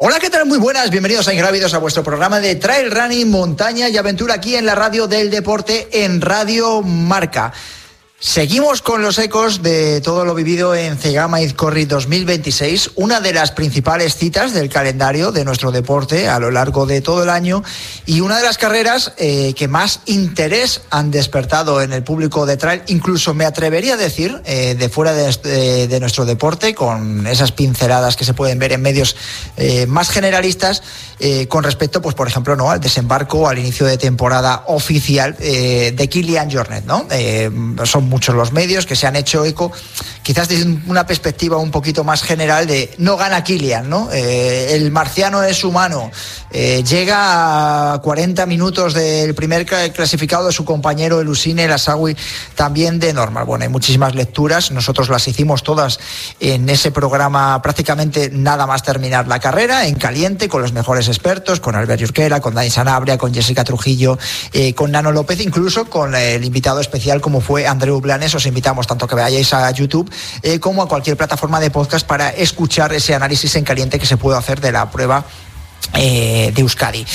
Hola, ¿qué tal? Muy buenas, bienvenidos a Ingrávidos, a vuestro programa de trail running, montaña y aventura aquí en la radio del deporte, en Radio Marca. Seguimos con los ecos de todo lo vivido en Cegama Izkorri 2026, una de las principales citas del calendario de nuestro deporte a lo largo de todo el año y una de las carreras que más interés han despertado en el público de trail, incluso me atrevería a decir, de fuera de nuestro deporte, con esas pinceladas que se pueden ver en medios más generalistas, con respecto, pues por ejemplo, ¿no?, al desembarco, al inicio de temporada oficial de Kilian Jornet, ¿no? Son muchos los medios que se han hecho eco, quizás desde una perspectiva un poquito más general de no gana Kilian, ¿no? El marciano es humano, llega a 40 minutos del primer clasificado de su compañero Elusine Lasagui, también de normal. Bueno, hay muchísimas lecturas, nosotros las hicimos todas en ese programa prácticamente nada más terminar la carrera, en caliente, con los mejores expertos, con Albert Yurquera, con Dani Sanabria, con Jessica Trujillo, con Nano López, incluso con el invitado especial como fue Andreu Blanes. Os invitamos tanto que vayáis a YouTube como a cualquier plataforma de podcast para escuchar ese análisis en caliente que se puede hacer de la prueba de Euskadi.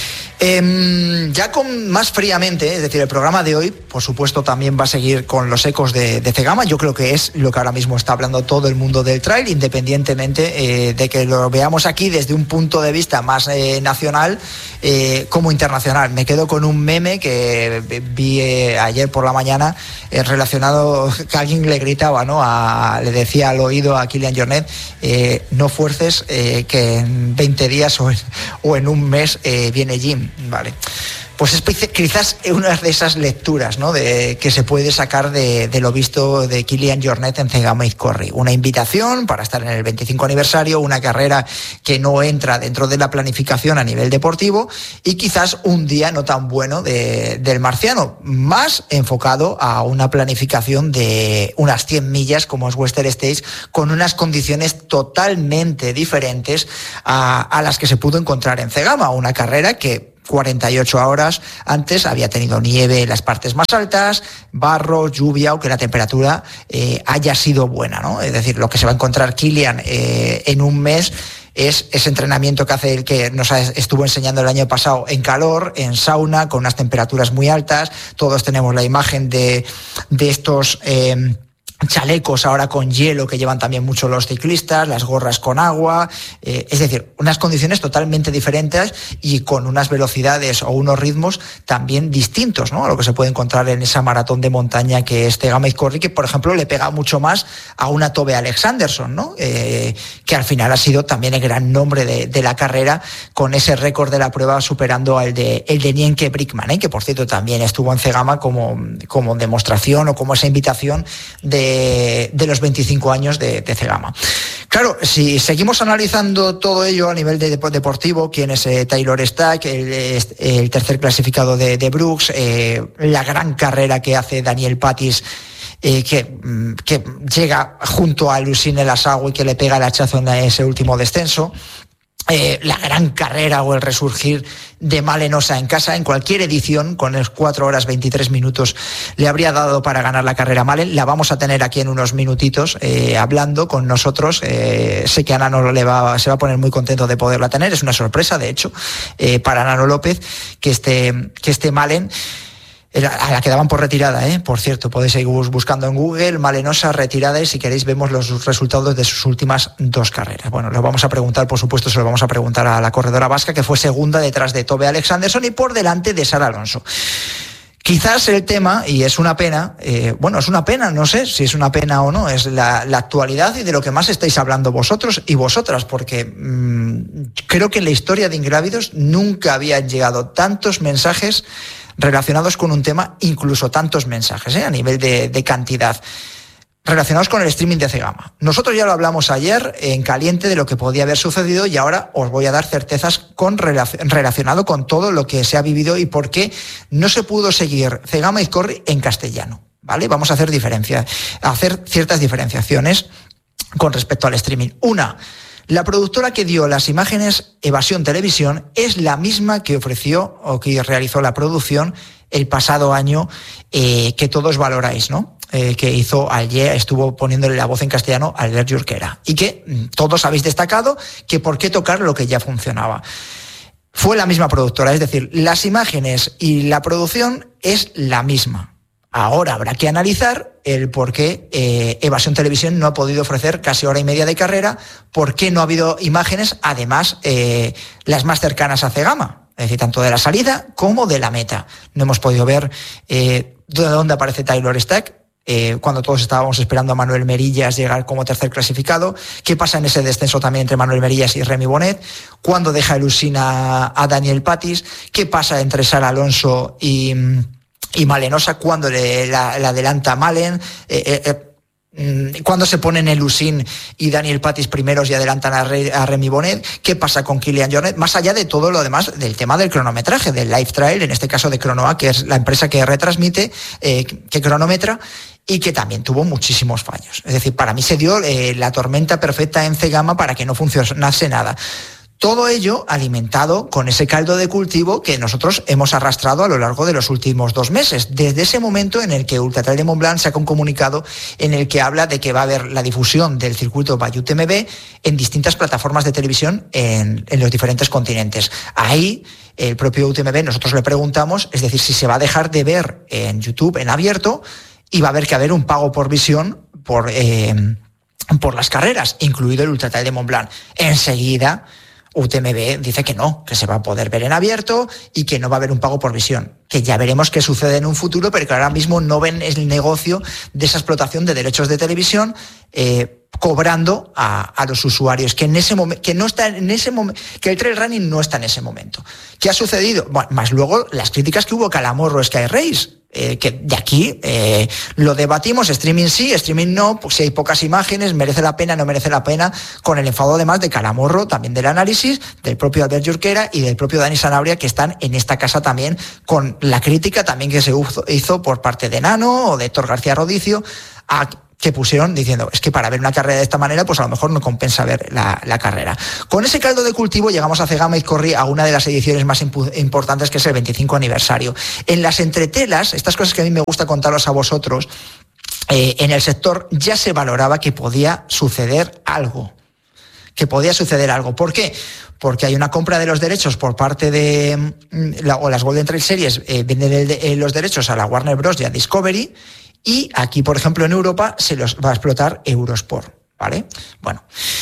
Ya con más fríamente, es decir, el programa de hoy, por supuesto, también va a seguir con los ecos de Cegama. Yo creo que es lo que ahora mismo está hablando todo el mundo del trail, independientemente de que lo veamos aquí desde un punto de vista más nacional como internacional. Me quedo con un meme que vi ayer por la mañana relacionado, que alguien le gritaba, ¿no? Le decía al oído a Kilian Jornet, no fuerces que en 20 días o en un mes viene Jim. Vale, pues es quizás una de esas lecturas, ¿no?, que se puede sacar de lo visto de Kilian Jornet en Cegama Izkorri. Una invitación para estar en el 25 aniversario, una carrera que no entra dentro de la planificación a nivel deportivo y quizás un día no tan bueno del marciano, más enfocado a una planificación de unas 100 millas como es Western States, con unas condiciones totalmente diferentes a las que se pudo encontrar en Cegama, una carrera que 48 horas antes había tenido nieve en las partes más altas, barro, lluvia, o que la temperatura haya sido buena, ¿no? Es decir, lo que se va a encontrar Kilian en un mes es ese entrenamiento que hace el que nos estuvo enseñando el año pasado en calor, en sauna, con unas temperaturas muy altas. Todos tenemos la imagen de estos chalecos ahora con hielo que llevan también mucho los ciclistas, las gorras con agua, es decir, unas condiciones totalmente diferentes y con unas velocidades o unos ritmos también distintos, ¿no?, a lo que se puede encontrar en esa maratón de montaña que es Cegama Izkorri, que por ejemplo le pega mucho más a una Tove Alexanderson, ¿no?, que al final ha sido también el gran nombre de la carrera, con ese récord de la prueba superando el de Nienke Brickman, que por cierto también estuvo en Cegama como demostración o como esa invitación de los 25 años de Cegama. Claro, si seguimos analizando todo ello a nivel de deportivo, quién es Taylor Stack, el tercer clasificado de Brooks, la gran carrera que hace Daniel Pattis, que llega junto a Elusine Lasagui, que le pega el hachazo en ese último descenso, la gran carrera o el resurgir de Malen Osa en casa, en cualquier edición, con el 4 horas 23 minutos le habría dado para ganar la carrera Malen. La vamos a tener aquí en unos minutitos hablando con nosotros. Sé que a Nano se va a poner muy contento de poderla tener, es una sorpresa de hecho para Nano López que esté Malen, a la que daban por retirada, por cierto, podéis seguir buscando en Google Malen Osa retirada, y si queréis vemos los resultados de sus últimas 2 carreras. Bueno, lo vamos a preguntar, por supuesto, se lo vamos a preguntar a la corredora vasca, que fue segunda detrás de Tove Alexanderson y por delante de Sara Alonso. Quizás el tema, y es una pena, es una pena, no sé si es una pena o no, es la actualidad y de lo que más estáis hablando vosotros y vosotras, porque creo que en la historia de Ingrávidos nunca habían llegado tantos mensajes relacionados con un tema, incluso tantos mensajes a nivel de cantidad, relacionados con el streaming de Cegama. Nosotros ya lo hablamos ayer en caliente de lo que podía haber sucedido y ahora os voy a dar certezas relacionado con todo lo que se ha vivido y por qué no se pudo seguir Cegama Izkorri en castellano, ¿vale? Vamos a hacer ciertas diferenciaciones con respecto al streaming. Una, la productora que dio las imágenes, Evasión Televisión, es la misma que ofreció o que realizó la producción el pasado año, que todos valoráis, ¿no? que hizo estuvo poniéndole la voz en castellano a Albert Junquera, y que todos habéis destacado que por qué tocar lo que ya funcionaba. Fue la misma productora, es decir, las imágenes y la producción es la misma. Ahora habrá que analizar el por qué Evasión Televisión no ha podido ofrecer casi hora y media de carrera, por qué no ha habido imágenes, además las más cercanas a Cegama, es decir, tanto de la salida como de la meta. No hemos podido ver de dónde aparece Taylor Stack, cuando todos estábamos esperando a Manuel Merillas llegar como tercer clasificado. ¿Qué pasa en ese descenso también entre Manuel Merillas y Remy Bonet? ¿Cuándo deja Elusina a Daniel Patis? ¿Qué pasa entre Sara Alonso y Malenosa? ¿Cuándo la adelanta Malen? ¿Cuándo se ponen Elusín y Daniel Patis primeros y adelantan a Remy Bonet? ¿Qué pasa con Kilian Jornet? Más allá de todo lo demás, del tema del cronometraje, del live trial, en este caso de Cronoa, que es la empresa que retransmite, que cronometra, y que también tuvo muchísimos fallos. Es decir, para mí se dio la tormenta perfecta en Cegama para que no funcionase nada. Todo ello alimentado con ese caldo de cultivo que nosotros hemos arrastrado a lo largo de los últimos 2 meses. Desde ese momento en el que Ultratrail de Montblanc saca un comunicado en el que habla de que va a haber la difusión del circuito by UTMB en distintas plataformas de televisión en los diferentes continentes. Ahí, el propio UTMB, nosotros le preguntamos, es decir, si se va a dejar de ver en YouTube en abierto y va a haber que haber un pago por visión por las carreras, incluido el Ultratrail de Montblanc. Enseguida UTMB dice que no, que se va a poder ver en abierto y que no va a haber un pago por visión, que ya veremos qué sucede en un futuro, pero que ahora mismo no ven el negocio de esa explotación de derechos de televisión cobrando a los usuarios, que en ese momento, que no está en ese momento, que el trail running no está en ese momento. ¿Qué ha sucedido? Bueno, más luego las críticas que hubo Calamorro Sky Race, que de aquí lo debatimos, streaming sí, streaming no, pues si hay pocas imágenes, merece la pena, no merece la pena, con el enfado además de Calamorro, también del análisis, del propio Albert Junquera y del propio Dani Sanabria, que están en esta casa también, con la crítica también que se hizo por parte de Nano o de Héctor García Rodicio, que pusieron diciendo, es que para ver una carrera de esta manera, pues a lo mejor no compensa ver la carrera. Con ese caldo de cultivo llegamos a Cegama y Corri a una de las ediciones más importantes, que es el 25 aniversario. En las entretelas, estas cosas que a mí me gusta contaros a vosotros, en el sector ya se valoraba que podía suceder algo. ¿Por qué? Porque hay una compra de los derechos por parte de las Golden Trail Series, venden los derechos a la Warner Bros. Y a Discovery. Y aquí, por ejemplo, en Europa se los va a explotar Eurosport, ¿vale? Bueno,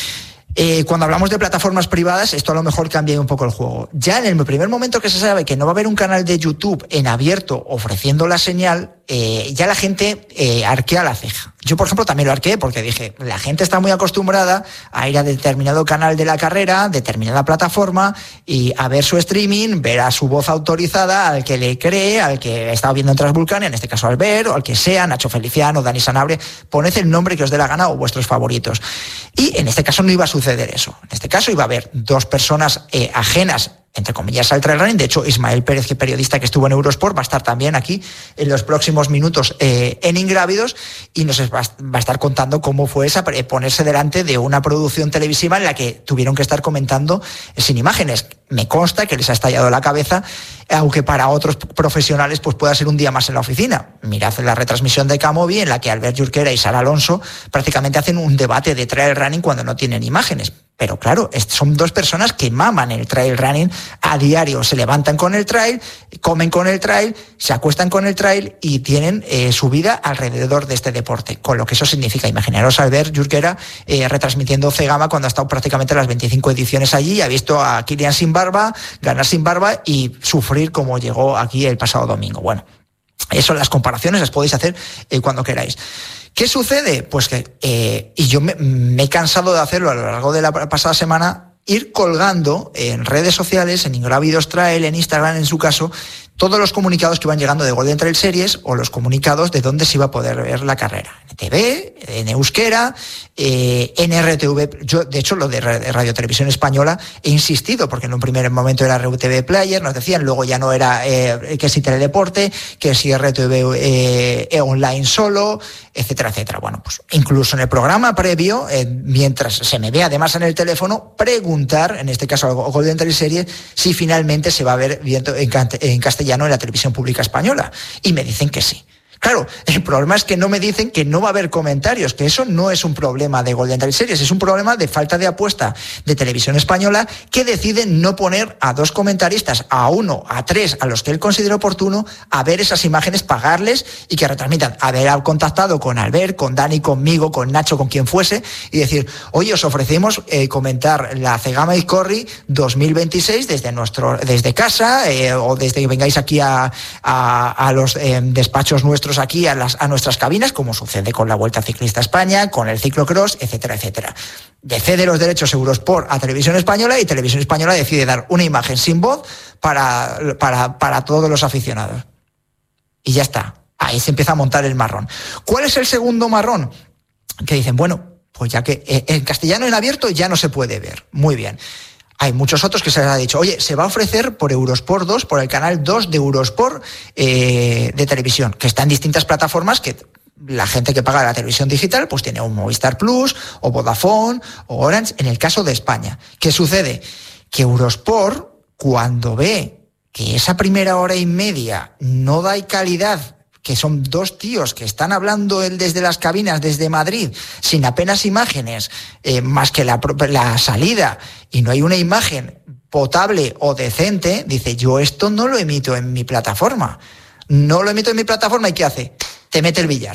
cuando hablamos de plataformas privadas, esto a lo mejor cambia un poco el juego. Ya en el primer momento que se sabe que no va a haber un canal de YouTube en abierto ofreciendo la señal, ya la gente arquea la ceja. Yo, por ejemplo, también lo arqueé porque dije, la gente está muy acostumbrada a ir a determinado canal de la carrera, determinada plataforma, y a ver su streaming, ver a su voz autorizada, al que le cree, al que está viendo en Transvulcania, en este caso Albert, o al que sea, Nacho Feliciano, Dani Sanabria, poned el nombre que os dé la gana o vuestros favoritos. Y en este caso no iba a suceder eso. En este caso iba a haber 2 personas ajenas, entre comillas, al trail running. De hecho, Ismael Pérez, que periodista que estuvo en Eurosport, va a estar también aquí en los próximos minutos en Ingrávidos, y nos va a estar contando cómo fue esa ponerse delante de una producción televisiva en la que tuvieron que estar comentando sin imágenes. Me consta que les ha estallado la cabeza, aunque para otros profesionales pues pueda ser un día más en la oficina. Mirad la retransmisión de Camovi, en la que Albert Junquera y Sara Alonso prácticamente hacen un debate de trail running cuando no tienen imágenes. Pero claro, son 2 personas que maman el trail running a diario. Se levantan con el trail, comen con el trail, se acuestan con el trail y tienen su vida alrededor de este deporte. Con lo que eso significa. Imaginaros a Albert Junquera retransmitiendo Cegama cuando ha estado prácticamente las 25 ediciones allí y ha visto a Kilian sin barba, ganar sin barba y sufrir como llegó aquí el pasado domingo. Bueno, eso, las comparaciones las podéis hacer cuando queráis. ¿Qué sucede? Pues que, y yo me he cansado de hacerlo a lo largo de la pasada semana, ir colgando en redes sociales, en Ingrávidos Trail, en Instagram en su caso, todos los comunicados que iban llegando de Golden Trail Series o los comunicados de dónde se iba a poder ver la carrera. En TV, en euskera, en RTV. Yo, de hecho, lo de Radio Televisión Española he insistido, porque en un primer momento era RTV Player, nos decían, luego ya no era que si Teledeporte, que si RTV online solo, etcétera, etcétera. Bueno, pues incluso en el programa previo, mientras se me ve además en el teléfono, preguntar, en este caso a Golden Trail Series, si finalmente se va a ver viendo en castellano en la televisión pública española. Y me dicen que sí, Claro, el problema es que no me dicen que no va a haber comentarios, que eso no es un problema de Golden Trail Series, es un problema de falta de apuesta de Televisión Española, que deciden no poner a 2 comentaristas, a 1, a 3, a los que él considera oportuno, a ver esas imágenes, pagarles y que retransmitan. Haber contactado con Albert, con Dani, conmigo, con Nacho, con quien fuese, y decir, oye, os ofrecemos comentar la Cegama Aizkorri 2026 desde casa, o desde que vengáis aquí a los despachos nuestros aquí a nuestras cabinas, como sucede con la Vuelta Ciclista España, con el ciclocross, etcétera, etcétera. Cede los derechos Eurosport a Televisión Española y Televisión Española decide dar una imagen sin voz para todos los aficionados. Y ya está. Ahí se empieza a montar el marrón. ¿Cuál es el segundo marrón? Que dicen, bueno, pues ya que en castellano en abierto ya no se puede ver. Muy bien. Hay muchos otros que se les ha dicho, oye, se va a ofrecer por Eurosport 2, por el canal 2 de Eurosport de televisión, que está en distintas plataformas, que la gente que paga la televisión digital pues tiene un Movistar Plus, o Vodafone, o Orange, en el caso de España. ¿Qué sucede? Que Eurosport, cuando ve que esa primera hora y media no da calidad, que son 2 tíos que están hablando él desde las cabinas, desde Madrid, sin apenas imágenes, más que la salida, y no hay una imagen potable o decente, dice, yo esto no lo emito en mi plataforma. No lo emito en mi plataforma, ¿y qué hace? Te mete el billar.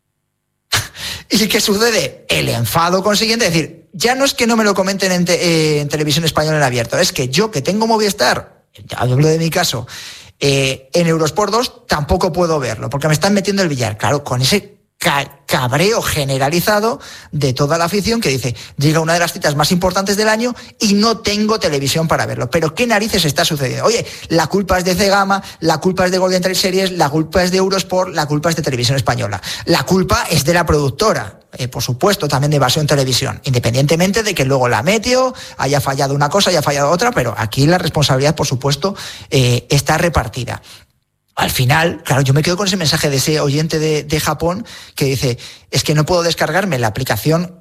¿Y qué sucede? El enfado consiguiente, es decir, ya no es que no me lo comenten en Televisión Española en abierto, es que yo, que tengo Movistar, hablo de mi caso, en Eurosport 2 tampoco puedo verlo, porque me están metiendo el billar. Claro, con ese cabreo generalizado de toda la afición que dice, llega una de las citas más importantes del año y no tengo televisión para verlo. Pero ¿qué narices está sucediendo? Oye, la culpa es de Cegama, la culpa es de Golden Trail Series, la culpa es de Eurosport, la culpa es de Televisión Española. La culpa es de la productora, por supuesto, también de Evasión Televisión, independientemente de que luego la Meteo haya fallado una cosa, haya fallado otra, pero aquí la responsabilidad, por supuesto, está repartida. Al final, claro, yo me quedo con ese mensaje de ese oyente de Japón que dice, es que no puedo descargarme la aplicación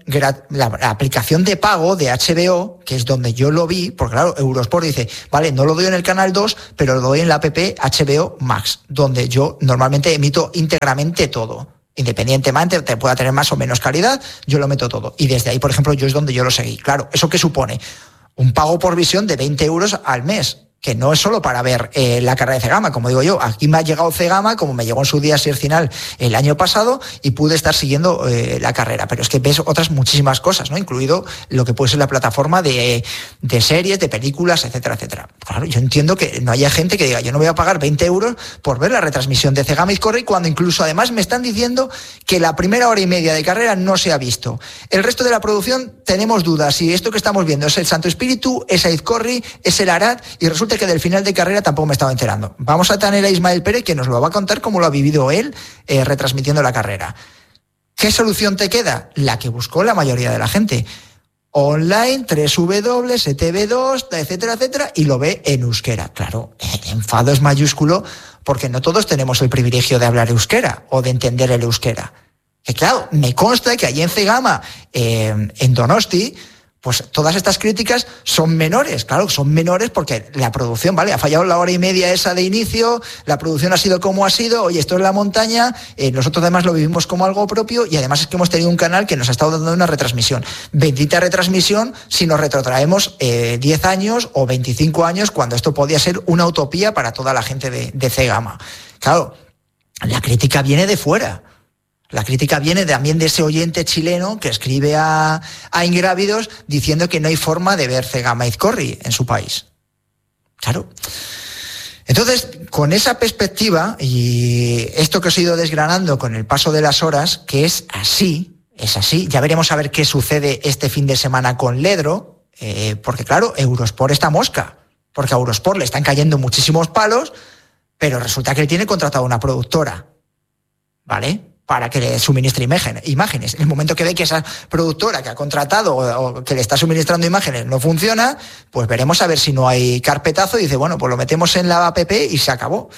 de pago de HBO, que es donde yo lo vi, porque claro, Eurosport dice, vale, no lo doy en el canal 2, pero lo doy en la app HBO Max, donde yo normalmente emito íntegramente todo. Independientemente te pueda tener más o menos calidad, yo lo meto todo. Y desde ahí, por ejemplo, yo es donde yo lo seguí. Claro, ¿eso qué supone? Un pago por visión de 20 euros al mes, que no es solo para ver la carrera de Cegama, como digo yo. Aquí me ha llegado Cegama, como me llegó en su día Siercinal el año pasado, y pude estar siguiendo la carrera. Pero es que ves otras muchísimas cosas, ¿no? Incluido lo que puede ser la plataforma de series, de películas, etcétera, etcétera. Claro, yo entiendo que no haya gente que diga, yo no voy a pagar 20 euros por ver la retransmisión de Cegama Aizkorri, cuando incluso además me están diciendo que la primera hora y media de carrera no se ha visto. El resto de la producción tenemos dudas si esto que estamos viendo es el Santo Espíritu, es Aizkorri, es el Arad, y resulta que del final de carrera tampoco me estaba enterando. Vamos a tener a Ismael Pérez, que nos lo va a contar cómo lo ha vivido él retransmitiendo la carrera. ¿Qué solución te queda? La que buscó la mayoría de la gente. Online, www.etv2, etcétera, etcétera, y lo ve en euskera. Claro, el enfado es mayúsculo porque no todos tenemos el privilegio de hablar euskera o de entender el euskera. Que claro, me consta que allí en Cegama, en Donosti, pues todas estas críticas son menores, claro, son menores porque la producción, vale, ha fallado la hora y media esa de inicio, la producción ha sido como ha sido, oye, esto es la montaña, nosotros además lo vivimos como algo propio, y además es que hemos tenido un canal que nos ha estado dando una retransmisión. Bendita retransmisión si nos retrotraemos 10 años o 25 años, cuando esto podía ser una utopía para toda la gente de Cegama. Claro, la crítica viene de fuera. La crítica viene también de ese oyente chileno que escribe a Ingrávidos diciendo que no hay forma de ver Cegama Aizkorri en su país. Claro. Entonces, con esa perspectiva y esto que os he ido desgranando con el paso de las horas, que es así, ya veremos a ver qué sucede este fin de semana con Ledro, porque claro, Eurosport está mosca, porque a Eurosport le están cayendo muchísimos palos, pero resulta que él tiene contratado una productora, ¿vale?, para que le suministre imágenes. En el momento que ve que esa productora que ha contratado o que le está suministrando imágenes no funciona, pues veremos a ver si no hay carpetazo y dice, bueno, pues lo metemos en la app y se acabó.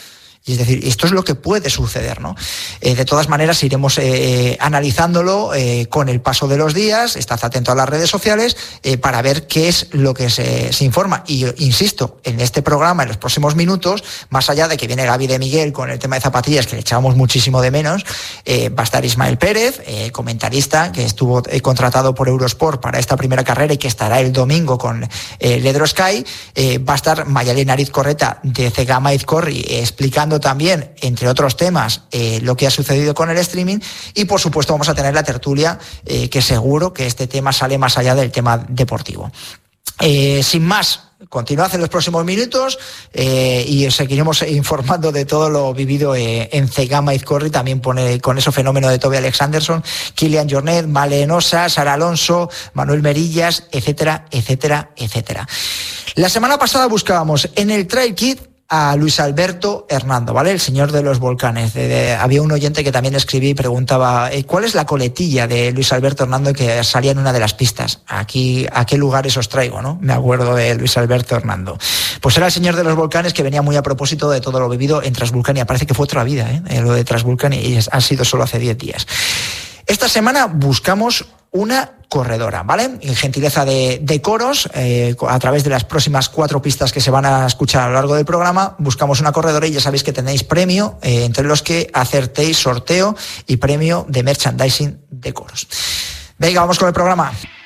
Y es decir, esto es lo que puede suceder, ¿no? De todas maneras, iremos analizándolo con el paso de los días. Estad atento a las redes sociales para ver qué es lo que se informa. Y insisto, en este programa, en los próximos minutos, más allá de que viene Gaby de Miguel con el tema de zapatillas, que le echábamos muchísimo de menos, va a estar Ismael Pérez, comentarista, que estuvo contratado por Eurosport para esta primera carrera y que estará el domingo con Ledro Sky. Va a estar Mayalen Arizcorreta de Cegama Izcorri explicando también, entre otros temas, lo que ha sucedido con el streaming. Y por supuesto vamos a tener la tertulia, que seguro que este tema sale más allá del tema deportivo. Sin más, continuad en los próximos minutos y os seguiremos informando de todo lo vivido en Cegama Izcorri. También pone con ese fenómeno de Toby Alexanderson, Kilian Jornet, Male Enosa, Sara Alonso, Manuel Merillas, etcétera, etcétera, etcétera. La semana pasada buscábamos en el Trail Kit a Luis Alberto Hernando, ¿vale? El señor de los volcanes. Había un oyente que también escribía y preguntaba ¿cuál es la coletilla de Luis Alberto Hernando que salía en una de las pistas? Aquí, ¿a qué lugares os traigo, no? Me acuerdo de Luis Alberto Hernando. Pues era el señor de los volcanes que venía muy a propósito de todo lo vivido en Transvulcania. Parece que fue otra vida, lo de Transvulcania, y ha sido solo hace 10 días. Esta semana buscamos una corredora, ¿vale? En gentileza de Coros, a través de las próximas 4 pistas que se van a escuchar a lo largo del programa, buscamos una corredora y ya sabéis que tenéis premio, entre los que acertéis sorteo y premio de merchandising de Coros. Venga, vamos con el programa.